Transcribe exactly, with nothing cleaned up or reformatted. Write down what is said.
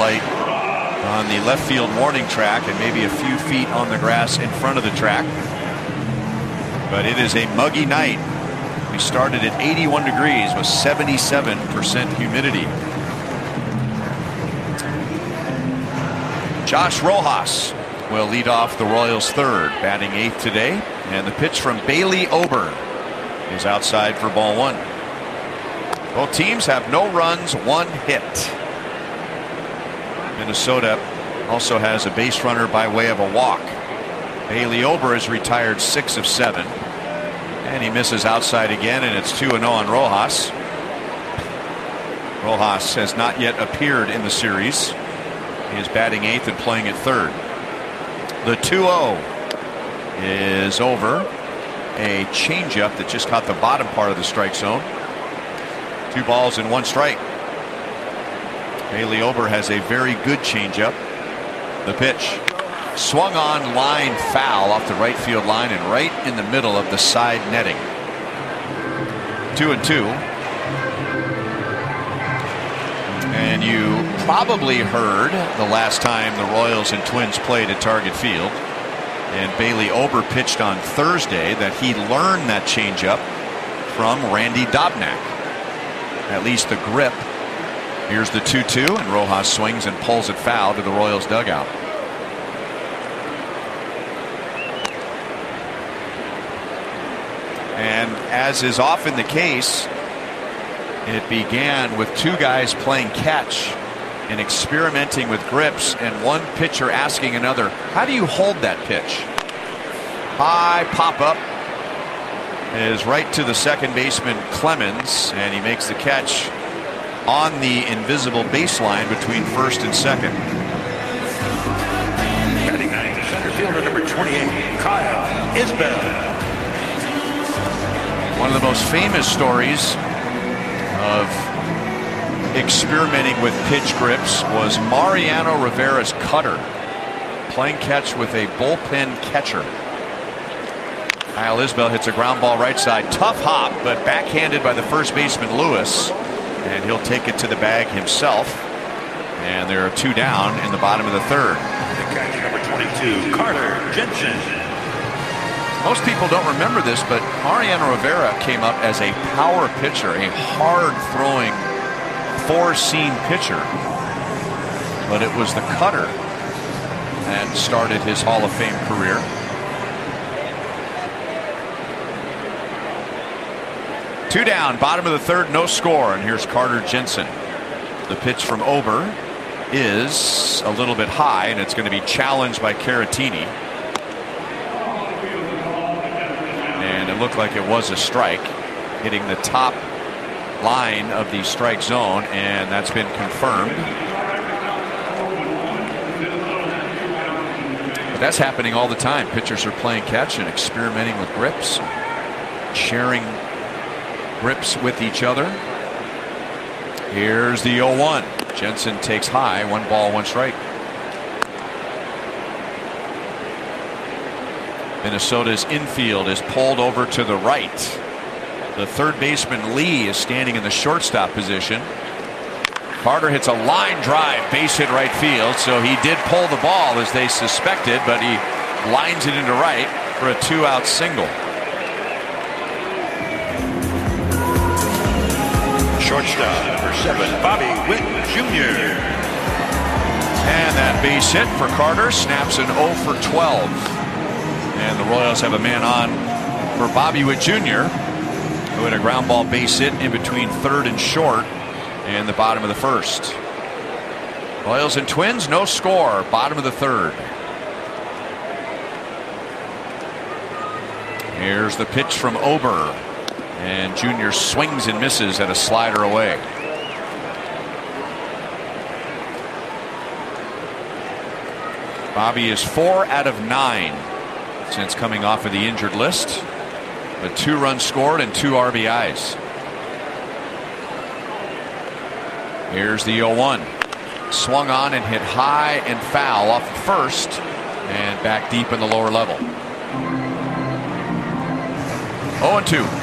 light on the left field warning track and maybe a few feet on the grass in front of the track. But it is a muggy night. We started at eighty-one degrees with seventy-seven percent humidity. Josh Rojas will lead off the Royals third, batting eighth today, and the pitch from Bailey Ober is outside for ball one. Both teams have no runs, one hit. Minnesota also has a base runner by way of a walk. Bailey Ober has retired six of seven, and he misses outside again, and it's two and oh on Rojas. Rojas has not yet appeared in the series. He is batting eighth and playing at third. The two oh is over. A changeup that just caught the bottom part of the strike zone. Two balls and one strike. Bailey Ober has a very good changeup. The pitch swung on, line foul off the right field line and right in the middle of the side netting. Two and two. And you probably heard the last time the Royals and Twins played at Target Field, and Bailey Ober pitched on Thursday, that he learned that changeup from Randy Dobnak. At least the grip. Here's the two two, and Rojas swings and pulls it foul to the Royals dugout. And as is often the case, it began with two guys playing catch and experimenting with grips, and one pitcher asking another, how do you hold that pitch? High pop up is right to the second baseman Clemens, and he makes the catch on the invisible baseline between first and second. Batting ninth, center fielder number twenty-eight, Kyle Isbell. One of the most famous stories of experimenting with pitch grips was Mariano Rivera's cutter, playing catch with a bullpen catcher. Kyle Isbell hits a ground ball right side, tough hop, but backhanded by the first baseman Lewis, and he'll take it to the bag himself. And there are two down in the bottom of the third. The catch number twenty-two, Carter Jensen. Most people don't remember this, but Mariano Rivera came up as a power pitcher, a hard-throwing, four-seam pitcher. But it was the cutter that started his Hall of Fame career. Two down, bottom of the third, no score, and here's Carter Jensen. The pitch from Ober is a little bit high, and it's going to be challenged by Caratini. And it looked like it was a strike, hitting the top line of the strike zone, and that's been confirmed. But that's happening all the time. Pitchers are playing catch and experimenting with grips, sharing grips with each other. Here's the oh one. Jensen takes high, one ball, one strike. Minnesota's infield is pulled over to the right. The third baseman Lee is standing in the shortstop position. Carter hits a line drive, base hit right field, so he did pull the ball as they suspected, but he lines it into right for a two-out single. Shortstop number seven, Bobby Witt Junior And that base hit for Carter snaps an oh for twelve. And the Royals have a man on for Bobby Witt Junior, who had a ground ball base hit in between third and short and the bottom of the first. Royals and Twins, no score, bottom of the third. Here's the pitch from Ober, and Junior swings and misses at a slider away. Bobby is four out of nine since coming off of the injured list, but two runs scored and two R B Is. Here's the oh one. Swung on and hit high and foul off the first and back deep in the lower level. oh and two.